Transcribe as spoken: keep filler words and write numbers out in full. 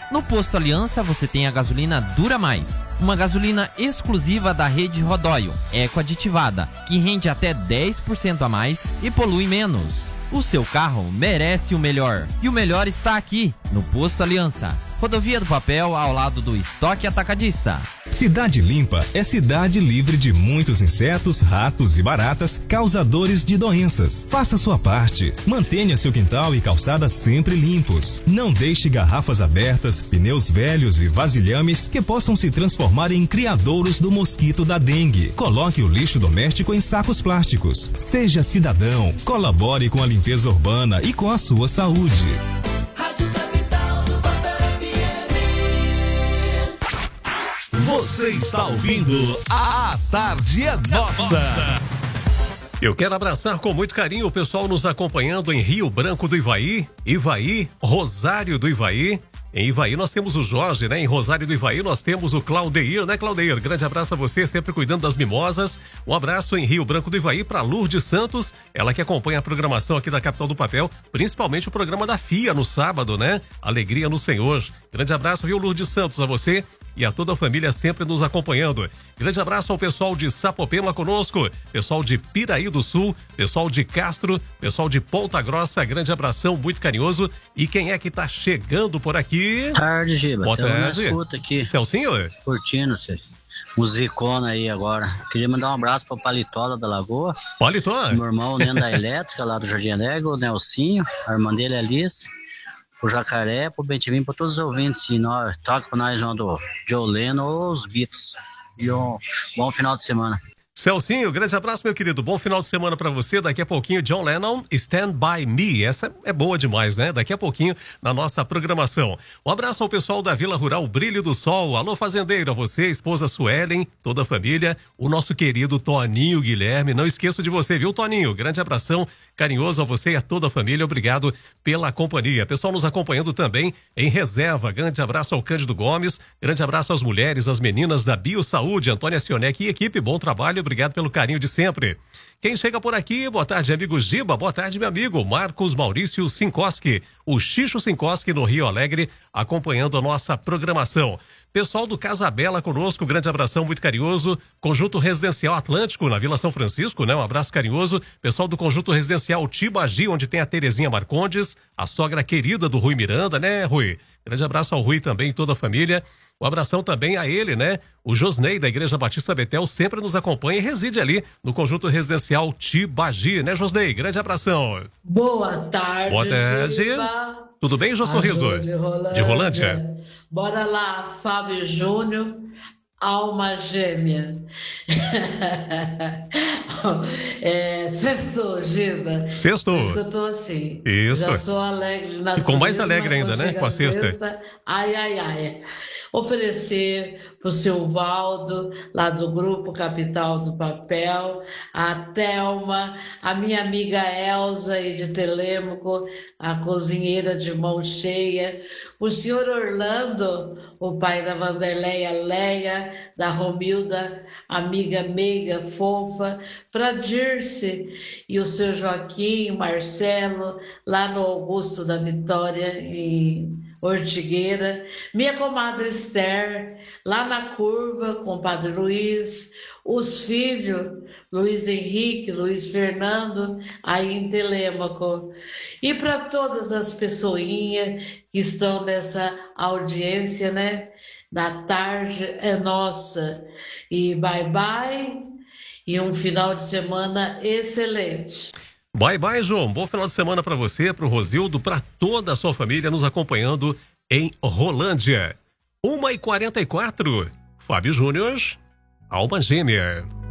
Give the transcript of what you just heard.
No Posto Aliança você tem a gasolina Dura Mais, uma gasolina exclusiva da rede Rodóio, eco-aditivada, que rende até dez por cento a mais e polui menos. O seu carro merece o melhor, e o melhor está aqui, no Posto Aliança. Rodovia do Papel, ao lado do Estoque Atacadista. Cidade Limpa é cidade livre de muitos insetos, ratos e baratas causadores de doenças. Faça sua parte. Mantenha seu quintal e calçada sempre limpos. Não deixe garrafas abertas, pneus velhos e vasilhames que possam se transformar em criadouros do mosquito da dengue. Coloque o lixo doméstico em sacos plásticos. Seja cidadão. Colabore com a limpeza urbana e com a sua saúde. Você está ouvindo A Tarde é Nossa. Eu quero abraçar com muito carinho o pessoal nos acompanhando em Rio Branco do Ivaí, Ivaí, Rosário do Ivaí. Em Ivaí nós temos o Jorge, né? Em Rosário do Ivaí nós temos o Claudeir, né, Claudeir? Grande abraço a você, sempre cuidando das mimosas. Um abraço em Rio Branco do Ivaí para Lourdes Santos, ela que acompanha a programação aqui da Capital do Papel, principalmente o programa da F I A no sábado, né? Alegria no Senhor. Grande abraço, viu, Lourdes Santos, a você e a toda a família sempre nos acompanhando. Grande abraço ao pessoal de Sapopema conosco, pessoal de Piraí do Sul, pessoal de Castro, pessoal de Ponta Grossa, grande abração, muito carinhoso. E quem é que tá chegando por aqui? Tarde, Giba. Boa tarde. Escuta aqui. Celcinho? Curtindo, você. Musicona aí agora. Queria mandar um abraço pra Palitola da Lagoa. Palitola? Meu irmão, Nendo da Elétrica, lá do Jardim Alegre, o Nelsinho, a irmã dele, a Alice. Pro Jacaré, pro Bentivinho, pra todos os ouvintes. E nós, toca pra nós, João, do Joe Lennon ou os Beatles. E um bom final de semana. Celcinho, grande abraço, meu querido. Bom final de semana pra você. Daqui a pouquinho, John Lennon, Stand By Me. Essa é boa demais, né? Daqui a pouquinho, na nossa programação. Um abraço ao pessoal da Vila Rural Brilho do Sol. Alô, fazendeiro, a você, esposa Suelen, toda a família. O nosso querido Toninho Guilherme. Não esqueço de você, viu, Toninho? Grande abração carinhoso a você e a toda a família. Obrigado pela companhia. Pessoal nos acompanhando também em reserva. Grande abraço ao Cândido Gomes. Grande abraço às mulheres, às meninas da Biosaúde, Antônia Sionec e equipe. Bom trabalho. Obrigado pelo carinho de sempre. Quem chega por aqui, boa tarde, amigo Giba, boa tarde, meu amigo Marcos Maurício Sinkoski, o Xixo Sinkoski no Rio Alegre, acompanhando a nossa programação. Pessoal do Casa Bela conosco, grande abração, muito carinhoso. Conjunto Residencial Atlântico, na Vila São Francisco, né? Um abraço carinhoso. Pessoal do Conjunto Residencial Tibagi, onde tem a Terezinha Marcondes, a sogra querida do Rui Miranda, né, Rui? Grande abraço ao Rui também, toda a família. Um abração também a ele, né? O Josnei, da Igreja Batista Betel, sempre nos acompanha e reside ali no Conjunto Residencial Tibagi, né, Josnei? Grande abração. Boa tarde, Boa tarde. Giba. Tudo bem, Jô Sorriso? De Rolândia. De Rolândia? Bora lá, Fábio Júnior, alma gêmea. é, sextou, Giba. Sextou. Por isso que eu tô assim. Isso. Já sou alegre de natureza. Ficou mais alegre ainda, né? Com a sexta. sexta. Ai, ai, ai. Oferecer para o seu Valdo, lá do Grupo Capital do Papel, a Thelma, a minha amiga Elza aí de Telêmaco, a cozinheira de mão cheia, o senhor Orlando, o pai da Vanderleia Leia, da Romilda, amiga meiga, fofa, para Dirce e o seu Joaquim, Marcelo, lá no Augusto da Vitória e Ortigueira, minha comadre Esther, lá na Curva, com o Padre Luiz, os filhos, Luiz Henrique, Luiz Fernando, aí em Telêmaco. E para todas as pessoinhas que estão nessa audiência, né? Da tarde é nossa. E bye bye, e um final de semana excelente. Bye, bye, João. Bom final de semana para você, para o Rosildo, para toda a sua família nos acompanhando em Rolândia. uma e quarenta e quatro. Fábio Júnior, alma gêmea.